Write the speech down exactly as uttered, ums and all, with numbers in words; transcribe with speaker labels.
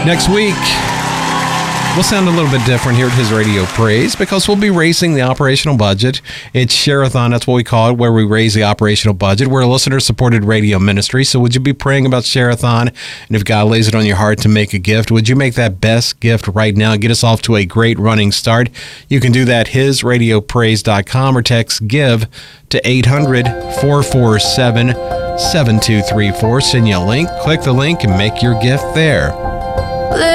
Speaker 1: Next week, we'll sound a little bit different here at His Radio Praise because we'll be raising the operational budget. It's Share-a-thon, that's what we call it, where we raise the operational budget. We're a listener-supported radio ministry, so would you be praying about Share-a-thon? And if God lays it on your heart to make a gift, would you make that best gift right now? Get us off to a great running start. You can do that his radio praise dot com or text GIVE to eight hundred, four four seven, seven two three four. Send you a link, click the link, and make your gift there.